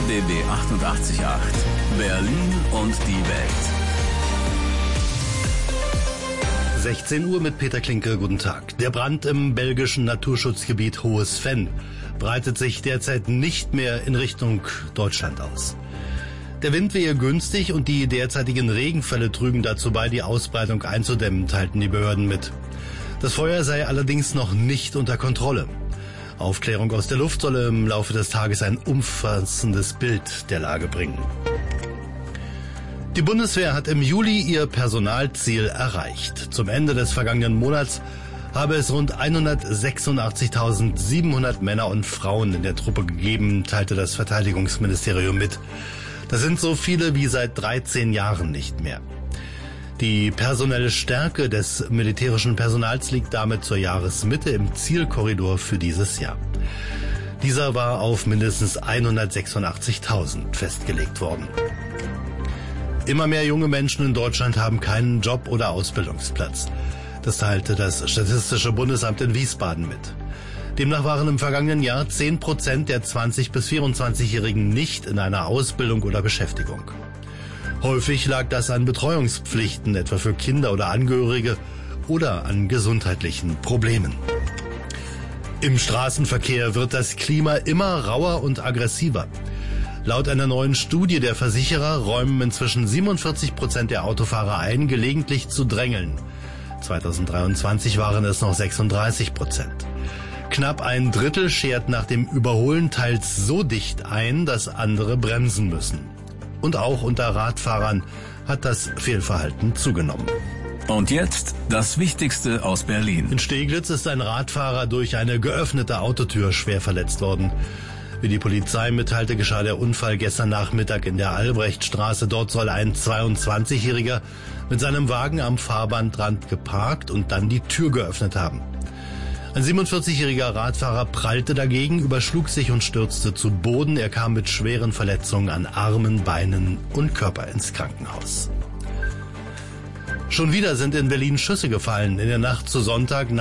RBB 88.8 Berlin und die Welt. 16 Uhr mit Peter Klinke, guten Tag. Der Brand im belgischen Naturschutzgebiet Hohes Venn breitet sich derzeit nicht mehr in Richtung Deutschland aus. Der Wind wehe günstig und die derzeitigen Regenfälle trügen dazu bei, die Ausbreitung einzudämmen, teilten die Behörden mit. Das Feuer sei allerdings noch nicht unter Kontrolle. Aufklärung aus der Luft solle im Laufe des Tages ein umfassendes Bild der Lage bringen. Die Bundeswehr hat im Juli ihr Personalziel erreicht. Zum Ende des vergangenen Monats habe es rund 186.700 Männer und Frauen in der Truppe gegeben, teilte das Verteidigungsministerium mit. Das sind so viele wie seit 13 Jahren nicht mehr. Die personelle Stärke des militärischen Personals liegt damit zur Jahresmitte im Zielkorridor für dieses Jahr. Dieser war auf mindestens 186.000 festgelegt worden. Immer mehr junge Menschen in Deutschland haben keinen Job oder Ausbildungsplatz. Das teilte das Statistische Bundesamt in Wiesbaden mit. Demnach waren im vergangenen Jahr 10% der 20- bis 24-Jährigen nicht in einer Ausbildung oder Beschäftigung. Häufig lag das an Betreuungspflichten, etwa für Kinder oder Angehörige, oder an gesundheitlichen Problemen. Im Straßenverkehr wird das Klima immer rauer und aggressiver. Laut einer neuen Studie der Versicherer räumen inzwischen 47% der Autofahrer ein, gelegentlich zu drängeln. 2023 waren es noch 36%. Knapp ein Drittel schert nach dem Überholen teils so dicht ein, dass andere bremsen müssen. Und auch unter Radfahrern hat das Fehlverhalten zugenommen. Und jetzt das Wichtigste aus Berlin. In Steglitz ist ein Radfahrer durch eine geöffnete Autotür schwer verletzt worden. Wie die Polizei mitteilte, geschah der Unfall gestern Nachmittag in der Albrechtstraße. Dort soll ein 22-Jähriger mit seinem Wagen am Fahrbahnrand geparkt und dann die Tür geöffnet haben. Ein 47-jähriger Radfahrer prallte dagegen, überschlug sich und stürzte zu Boden. Er kam mit schweren Verletzungen an Armen, Beinen und Körper ins Krankenhaus. Schon wieder sind in Berlin Schüsse gefallen. In der Nacht zu Sonntag